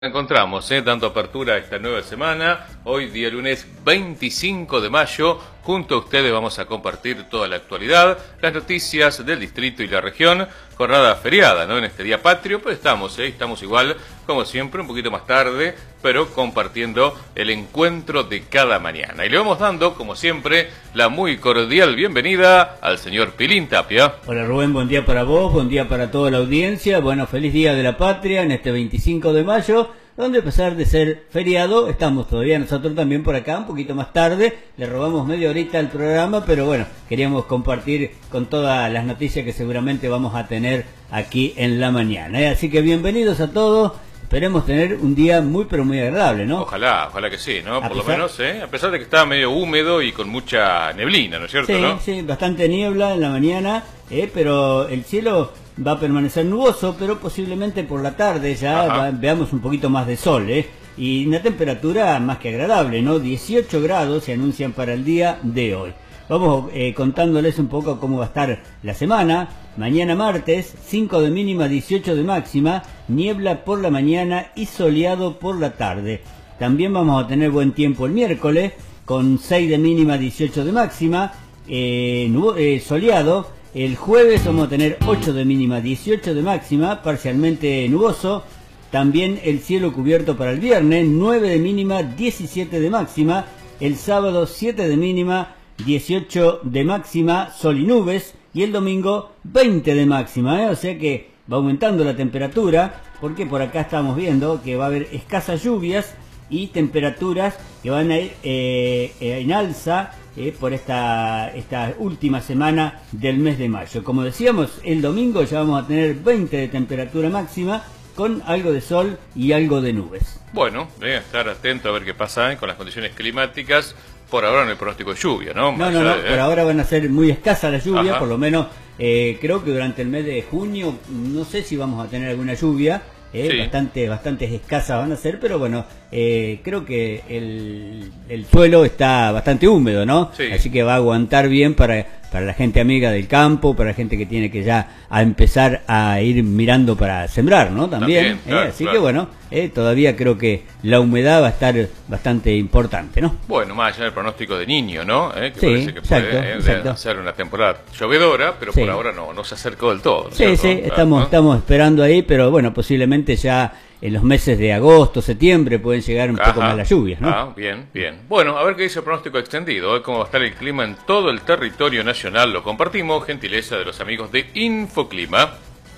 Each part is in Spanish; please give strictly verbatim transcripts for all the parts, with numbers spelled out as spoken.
Encontramos, ¿eh? Dando apertura a esta nueva semana, hoy día lunes veinticinco de mayo, junto a ustedes vamos a compartir toda la actualidad, las noticias del distrito y la región, jornada feriada, ¿no? En este día patrio, pero estamos, ¿eh? Estamos igual, como siempre, un poquito más tarde, pero compartiendo el encuentro de cada mañana. Y le vamos dando, como siempre, la muy cordial bienvenida al señor Pilín Tapia. Hola Rubén, buen día para vos, buen día para toda la audiencia, bueno, feliz día de la patria en este veinticinco de mayo, donde a pesar de ser feriado, estamos todavía nosotros también por acá, un poquito más tarde, le robamos media horita al programa, pero bueno, queríamos compartir con todas las noticias que seguramente vamos a tener aquí en la mañana, ¿eh? Así que bienvenidos a todos. Esperemos tener un día muy pero muy agradable, ¿no? Ojalá, ojalá que sí, ¿no? Por lo menos, ¿eh? A pesar de que está medio húmedo y con mucha neblina, ¿no es cierto? Sí, ¿no? sí, bastante niebla en la mañana, ¿eh? Pero el cielo va a permanecer nuboso, pero posiblemente por la tarde ya va, veamos un poquito más de sol, ¿eh? Y una temperatura más que agradable, ¿no? dieciocho grados se anuncian para el día de hoy. Vamos eh, contándoles un poco cómo va a estar la semana. Mañana martes, cinco de mínima, dieciocho de máxima, niebla por la mañana y soleado por la tarde. También vamos a tener buen tiempo el miércoles, con seis de mínima, dieciocho de máxima, eh, eh, soleado. El jueves vamos a tener ocho de mínima, dieciocho de máxima, parcialmente nuboso. También el cielo cubierto para el viernes, nueve de mínima, diecisiete de máxima. El sábado, siete de mínima, dieciocho de máxima, sol y nubes. Y el domingo, veinte de máxima, ¿eh? O sea que va aumentando la temperatura, porque por acá estamos viendo que va a haber escasas lluvias y temperaturas que van a ir eh, en alza eh, por esta, esta última semana del mes de mayo. Como decíamos, el domingo ya vamos a tener veinte de temperatura máxima, con algo de sol y algo de nubes. Bueno, voy a estar atento a ver qué pasa con las condiciones climáticas. Por ahora no hay pronóstico de lluvia, ¿no? No, no, no, de, ¿eh? por ahora van a ser muy escasas las lluvias, Ajá. por lo menos eh, creo que durante el mes de junio, no sé si vamos a tener alguna lluvia, eh, sí. bastante, bastantes escasas van a ser, pero bueno, eh, creo que el, el suelo está bastante húmedo, ¿no? Sí. Así que va a aguantar bien para, para la gente amiga del campo, para la gente que tiene que ya a empezar a ir mirando para sembrar, ¿no? También, También, claro, eh, así claro. que bueno, eh, todavía creo que la humedad va a estar bastante importante, ¿no? Bueno, más allá del pronóstico de niño, ¿no? Eh, que Sí, parece que exacto, puede eh, exacto. ser una temporada llovedora, pero Sí. por ahora no, no se acercó del todo, ¿no? Sí, ¿cierto? sí, Claro, estamos, ¿no? estamos esperando ahí, pero bueno, posiblemente ya en los meses de agosto, septiembre pueden llegar un Ajá. poco más las lluvias, ¿no? Ah, bien, bien. Bueno, a ver qué dice el pronóstico extendido, ¿eh? Cómo va a estar el clima en todo el territorio nacional. Lo compartimos, gentileza de los amigos de Infoclima.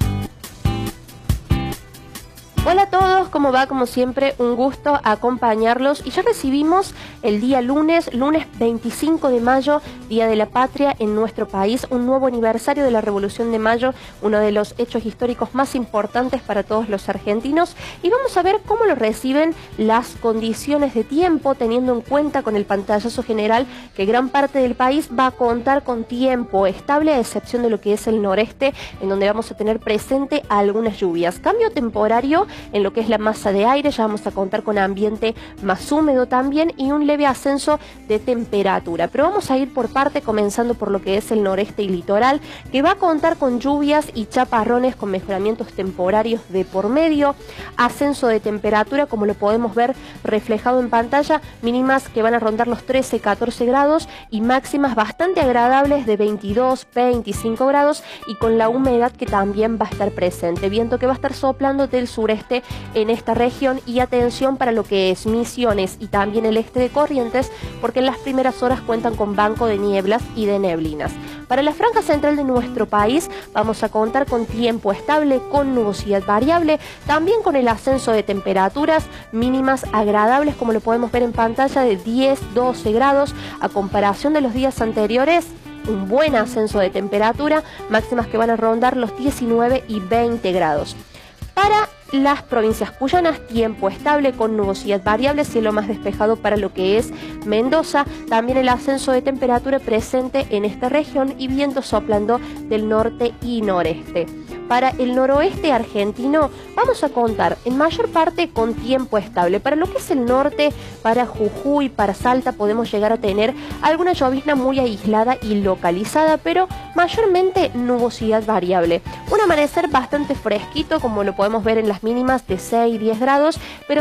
Hola a todos, ¿cómo va? Como siempre, un gusto acompañarlos. Y ya recibimos el día lunes, lunes veinticinco de mayo, Día de la Patria en nuestro país, un nuevo aniversario de la Revolución de Mayo, uno de los hechos históricos más importantes para todos los argentinos. Y vamos a ver cómo lo reciben las condiciones de tiempo, teniendo en cuenta con el pantallazo general que gran parte del país va a contar con tiempo estable, a excepción de lo que es el noreste, en donde vamos a tener presente algunas lluvias. Cambio temporario en lo que es la masa de aire, ya vamos a contar con ambiente más húmedo también y un leve ascenso de temperatura. Pero vamos a ir por parte, comenzando por lo que es el noreste y litoral, que va a contar con lluvias y chaparrones con mejoramientos temporarios de por medio, ascenso de temperatura, como lo podemos ver reflejado en pantalla, mínimas que van a rondar los trece, catorce grados y máximas bastante agradables de veintidós, veinticinco grados, y con la humedad que también va a estar presente, viento que va a estar soplando del sureste en esta región. Y atención para lo que es Misiones y también el este de Corrientes, porque en las primeras horas cuentan con banco de nieblas y de neblinas. Para la franja central de nuestro país vamos a contar con tiempo estable, con nubosidad variable, también con el ascenso de temperaturas mínimas agradables, como lo podemos ver en pantalla, de diez, doce grados, a comparación de los días anteriores. Un buen ascenso de temperatura, máximas que van a rondar los diecinueve y veinte grados. Para las provincias cuyanas, tiempo estable con nubosidad variable, cielo más despejado para lo que es Mendoza, también el ascenso de temperatura presente en esta región y viento soplando del norte y noreste. Para el noroeste argentino vamos a contar en mayor parte con tiempo estable. Para lo que es el norte, para Jujuy, para Salta, podemos llegar a tener alguna llovizna muy aislada y localizada, pero mayormente nubosidad variable. Un amanecer bastante fresquito, como lo podemos ver en las mínimas de seis a diez grados, pero